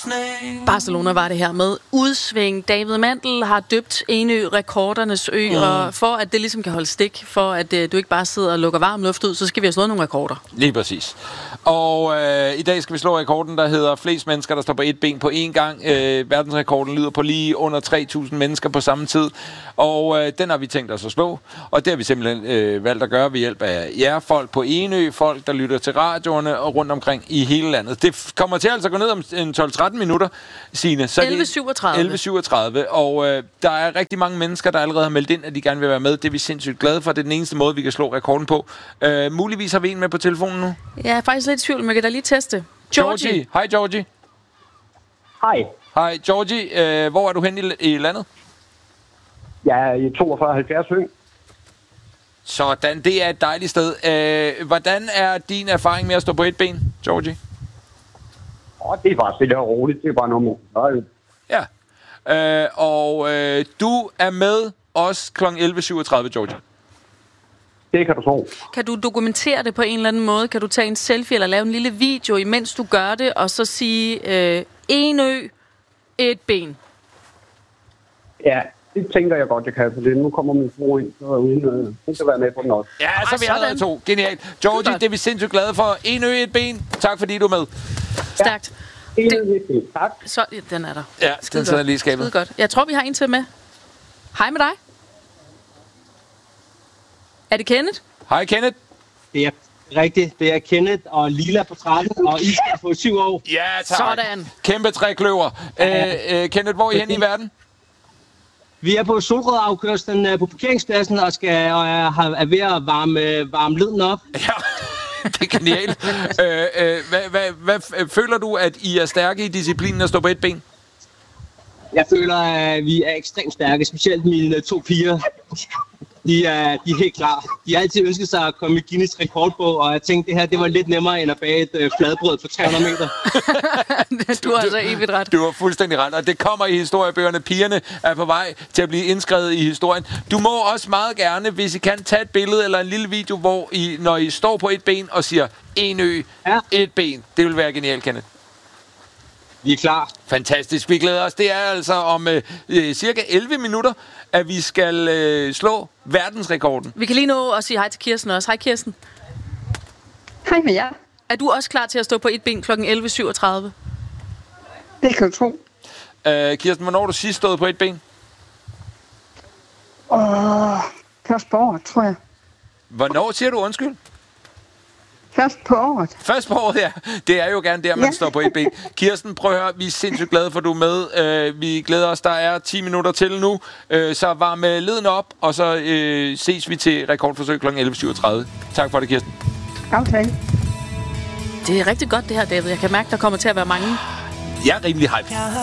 Barcelona var det her med udsving. David Mandel har døbt Enø rekordernes ø, og for at det ligesom kan holde stik, for at du ikke bare sidder og lukker varm luft ud, så skal vi have slået nogle rekorder. Lige præcis. Og i dag skal vi slå rekorden, der hedder flest mennesker, der står på et ben på én gang. Verdensrekorden lyder på lige under 3.000 mennesker på samme tid, og den har vi tænkt os at slå. Og det har vi simpelthen valgt at gøre ved hjælp af jer, folk på Enø, folk, der lytter til radioerne og rundt omkring i hele landet. Det kommer til altså at gå ned om en 12-13 minutter, Signe. 11.37. Og der er rigtig mange mennesker, der allerede har meldt ind, at de gerne vil være med. Det er vi sindssygt glade for. Det er den eneste måde, vi kan slå rekorden på. Muligvis har vi en med på telefonen nu. Jeg er faktisk lidt i tvivl, men jeg kan da lige teste. Georgie. Hej, Georgie. Hej. Hej, Georgie. Hvor er du henne i landet? Jeg er i 4270 Høng. Sådan, det er et dejligt sted. Hvordan er din erfaring med at stå på et ben, Georgie? Det er bare stille og roligt. Det er bare noget med. Ja. Du er med os kl. 11.37, Georgie. Det kan du tro. Kan du dokumentere det på en eller anden måde? Kan du tage en selfie eller lave en lille video, imens du gør det, og så sige, Enø, et ben? Ja, det tænker jeg godt, jeg kan, for nu kommer min fru ind, så hun skal være med på den også. Ja, så vi allerede to. Genialt. Georgie, det er vi sindssygt glade for. Enø, et ben. Tak fordi du er med. Stærkt. Tak. Så, den er der. Ja, den sidder lige i skabet. Skide godt. Jeg tror, vi har en til med. Hej med dig. Er det Kenneth? Hej, Kenneth. Det er rigtigt. Det er Kenneth og Lila på 13 og Iska på 7 år. Ja, tak. Sådan. Kæmpe trækløver. Kenneth, hvor er I henne i verden? Vi er på Solrød-afkørslen på parkeringspladsen og er ved at varme leden op. Ja, det er genialt. Hvad føler du, at I er stærke i disciplinen at stå på et ben? Jeg føler, at vi er ekstremt stærke, specielt mine 2 piger. De er helt klar. De har altid ønsket sig at komme i Guinness rekordbog, og jeg tænkte, det var lidt nemmere end at bage et fladbrød på 300 meter. Du har altså evigt ret. Du har fuldstændig ret, og det kommer i historiebøgerne. Pigerne er på vej til at blive indskrevet i historien. Du må også meget gerne, hvis I kan, tage et billede eller en lille video, hvor I, når I står på et ben og siger, Enø, et ben. Det vil være genialt, Kenneth. Vi er klar. Fantastisk. Vi glæder os. Det er altså om cirka 11 minutter, at vi skal slå verdensrekorden. Vi kan lige nå at sige hej til Kirsten også. Hej, Kirsten. Hej med jer. Er du også klar til at stå på et ben kl. 11.37? Det kan du tro. Kirsten, hvornår har du sidst stået på et ben? Først på året, tror jeg. Hvornår siger du undskyld? Først på året. Først på året, ja. Det er jo gerne der, man står på et ben. Kirsten, prøv at høre, vi er sindssygt glade for, at du er med. Vi glæder os, der er 10 minutter til nu. Så varm leden op, og så ses vi til rekordforsøg kl. 11.37. Tak for det, Kirsten. Okay. Det er rigtig godt det her, David. Jeg kan mærke, der kommer til at være mange. Jeg er rimelig hype.